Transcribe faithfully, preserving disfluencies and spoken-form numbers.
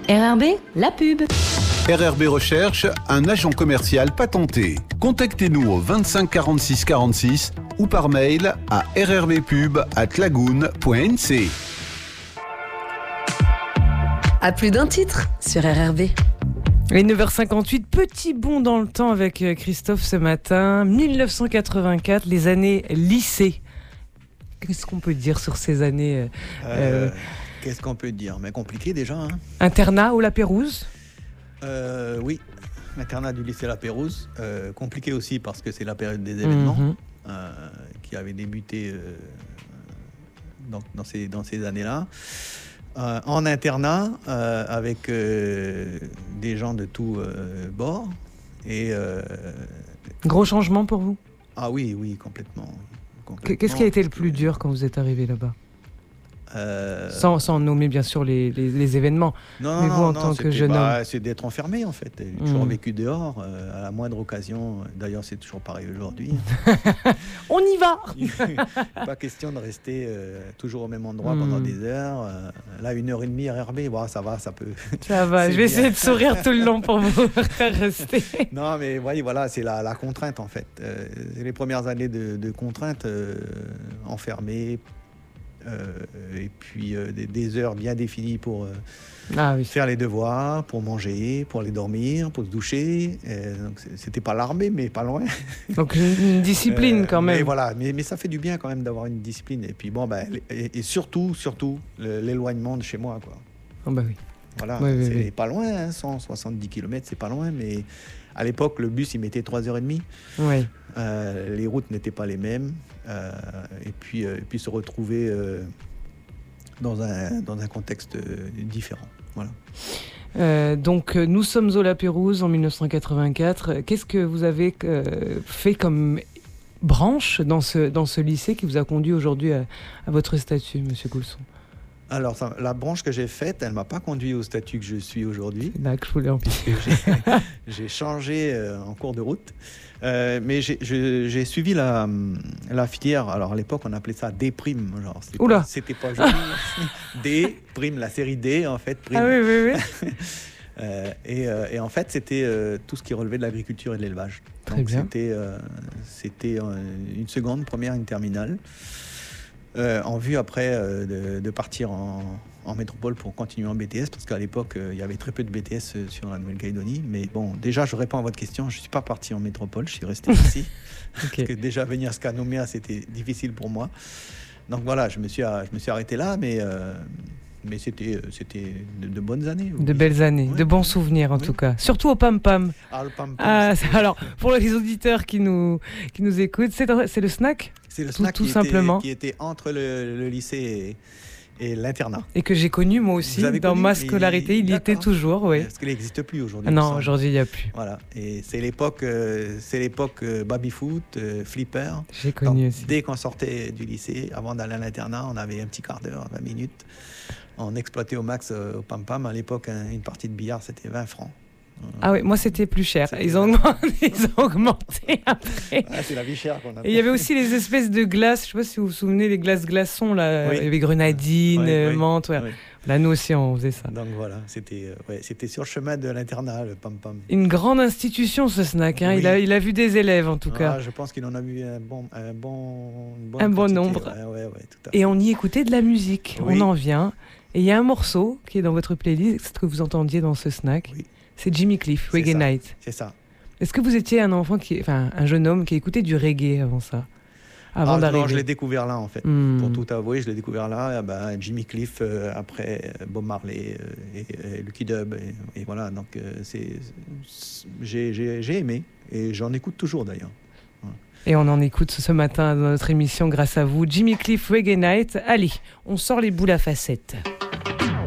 R R B, la pub. R R B recherche un agent commercial patenté. Contactez-nous au vingt-cinq quarante-six quarante-six ou par mail à rrbpub arobase lagoon point n c. À plus d'un titre sur R R B. Et neuf heures cinquante-huit, petit bond dans le temps avec Christophe ce matin. dix-neuf cent quatre-vingt-quatre, les années lycée. Qu'est-ce qu'on peut dire sur ces années euh, euh, Qu'est-ce qu'on peut dire? Mais compliqué déjà. Hein. Internat au La Pérouse euh, Oui, l'internat du lycée La Pérouse. Euh, compliqué aussi parce que c'est la période des événements mmh. euh, qui avait débuté euh, dans, dans, ces, dans ces années-là. Euh, en internat, euh, avec euh, des gens de tous euh, bords. Et, euh, Gros changement pour vous? Ah oui, oui, complètement. complètement Qu'est-ce qui a été le plus dur quand vous êtes arrivé là-bas? Euh... Sans, sans nommer bien sûr les, les, les événements. Non, mais non, vous en non, tant que jeune bah, homme, c'est d'être enfermé en fait. J'ai toujours mmh. vécu dehors euh, à la moindre occasion. D'ailleurs, c'est toujours pareil aujourd'hui. On y va. Pas question de rester euh, toujours au même endroit mmh. pendant des heures. Euh, là, une heure et demie R R B, bon, ça va, ça peut. Ça va. Je vais bien. essayer de sourire tout le long pour vous faire rester. Non, mais voyez, voilà, c'est la, la contrainte en fait. Euh, c'est les premières années de, de contrainte, euh, enfermé. Euh, et puis euh, des, des heures bien définies pour euh, ah, oui. faire les devoirs, pour manger, pour aller dormir, pour se doucher. Et donc c'était pas l'armée, mais pas loin. Donc une discipline euh, quand même. Mais voilà, mais, mais ça fait du bien quand même d'avoir une discipline. Et puis bon, ben, et, et surtout, surtout l'éloignement de chez moi, quoi. Oh bah oui. Voilà, oui, c'est oui, oui. pas loin, hein, cent soixante-dix kilomètres, c'est pas loin, mais à l'époque, le bus, il mettait trois heures trente. Oui. Euh, les routes n'étaient pas les mêmes. Euh, et, puis, euh, et puis se retrouver euh, dans, un, dans un contexte euh, différent. Voilà. Euh, donc, nous sommes au La Pérouse en dix-neuf cent quatre-vingt-quatre. Qu'est-ce que vous avez euh, fait comme branche dans ce, dans ce lycée qui vous a conduit aujourd'hui à, à votre statut, monsieur Coulson? Alors, ça, la branche que j'ai faite, elle ne m'a pas conduit au statut que je suis aujourd'hui. C'est là que je voulais en puisque j'ai, j'ai changé euh, en cours de route. Euh, mais j'ai, je, j'ai suivi la, la filière. Alors, à l'époque, on appelait ça D'. Genre, c'était, Oula. Pas, c'était pas joli. D', la série D, en fait. Prime. Ah oui, oui, oui. euh, et, euh, et en fait, c'était euh, tout ce qui relevait de l'agriculture et de l'élevage. Très Donc, bien. C'était, euh, c'était euh, une seconde, première, une terminale. Euh, en vue après euh, de, de partir en, en métropole pour continuer en B T S, parce qu'à l'époque, euh, il y avait très peu de B T S euh, sur la Nouvelle-Calédonie. Mais bon, déjà, je réponds à votre question. Je ne suis pas parti en métropole, je suis resté ici. Okay. Parce que déjà, venir jusqu'à Nouméa, c'était difficile pour moi. Donc voilà, je me suis, je me suis arrêté là, mais, euh, mais c'était, c'était de, de bonnes années. De oui. belles années, oui. de bons souvenirs en oui. tout cas. Surtout au Pam Pam. Ah, le Pam Pam. Ah, alors, pour les auditeurs qui nous, qui nous écoutent, c'est, c'est le snack? C'est le tout, snack tout qui, simplement. Était, qui était entre le, le lycée et, et l'internat. Et que j'ai connu moi aussi. Dans connu, ma scolarité, il y était toujours. Oui. Parce qu'il n'existe plus aujourd'hui. Ah non, aujourd'hui, il n'y a plus. Voilà. Et c'est l'époque, euh, c'est l'époque euh, baby-foot, euh, flipper. J'ai connu Donc, aussi. Dès qu'on sortait du lycée, avant d'aller à l'internat, on avait un petit quart d'heure, vingt minutes. On exploitait au max euh, au Pam Pam. À l'époque, hein, une partie de billard, c'était vingt francs. Ah oui, moi c'était plus cher. C'était ils, ont augmenté, ils ont augmenté après. Ah, c'est la vie chère qu'on a. Et il y avait aussi les espèces de glaces, je ne sais pas si vous vous souvenez, les glaces glaçons, là. Oui. Il y avait grenadine, oui, oui, menthe. Ouais. Oui. Là, nous aussi, on faisait ça. Donc voilà, c'était, euh, ouais, c'était sur le chemin de l'internat, le Pam Pam. Une grande institution, ce snack. Hein. Oui. Il, a, il a vu des élèves, en tout ah, cas. Je pense qu'il en a vu un bon, un bon, un bon nombre. Ouais, ouais, ouais, tout à fait. Et on y écoutait de la musique. Oui. On en vient. Et il y a un morceau qui est dans votre playlist que vous entendiez dans ce snack. Oui. C'est Jimmy Cliff, Reggae c'est Night. C'est ça. Est-ce que vous étiez un enfant qui, enfin, un jeune homme qui écoutait du reggae avant ça, avant ah, d'arriver? Non, je l'ai découvert là en fait. Mm. Pour tout avouer, je l'ai découvert là. Eh ben, Jimmy Cliff, euh, après Bob Marley euh, et, et Lucky Dub, et, et voilà. Donc euh, c'est, c'est j'ai, j'ai, j'ai aimé et j'en écoute toujours d'ailleurs. Voilà. Et on en écoute ce matin dans notre émission grâce à vous, Jimmy Cliff, Reggae Night. Allez, on sort les boules à facettes.